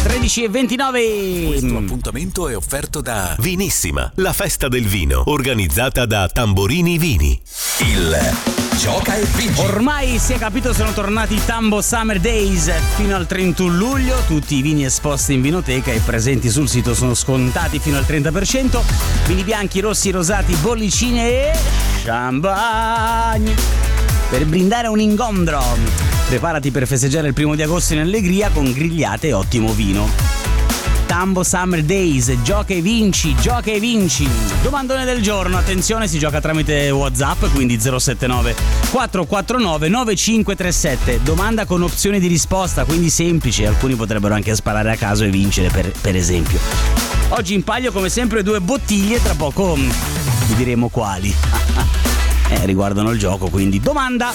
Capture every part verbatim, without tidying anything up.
tredici e ventinove. Questo appuntamento è offerto da Vinissima, la festa del vino, organizzata da Tamborini Vini. il Gioca e Vinci. Ormai si è capito, sono tornati i Tambo Summer Days fino al trentuno luglio. Tutti i vini esposti in vinoteca e presenti sul sito sono scontati fino al trenta per cento. Vini bianchi, rossi, rosati, bollicine e champagne per brindare un ingombro. Preparati per festeggiare il primo di agosto in allegria con grigliate e ottimo vino. Tambo Summer Days, gioca e vinci, gioca e vinci. Domandone del giorno, attenzione, si gioca tramite WhatsApp, quindi zero sette nove quattro quattro nove nove cinque tre sette. Domanda con opzioni di risposta, quindi semplici, alcuni potrebbero anche sparare a caso e vincere, per, per esempio. Oggi in palio come sempre due bottiglie, tra poco vi diremo quali. eh, riguardano il gioco, quindi domanda.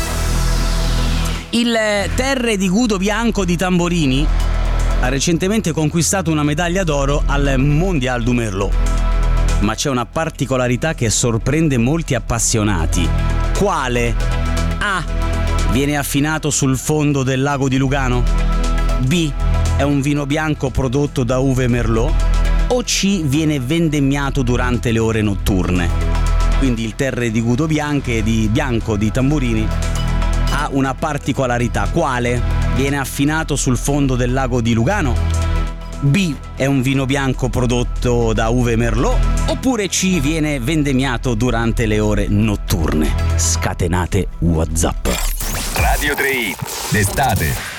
Il Terre di Gudo Bianco di Tamborini ha recentemente conquistato una medaglia d'oro al Mondial du Merlot. Ma c'è una particolarità che sorprende molti appassionati. Quale? A. Viene affinato sul fondo del lago di Lugano. B. È un vino bianco prodotto da uve Merlot. O C. Viene vendemmiato durante le ore notturne. Quindi il Terre di Gudo Bianche di Bianco di Tamborini ha una particolarità. Quale? Viene affinato sul fondo del lago di Lugano. B. È un vino bianco prodotto da uve Merlot. Oppure C. Viene vendemmiato durante le ore notturne. Scatenate WhatsApp. Radio tre, l'estate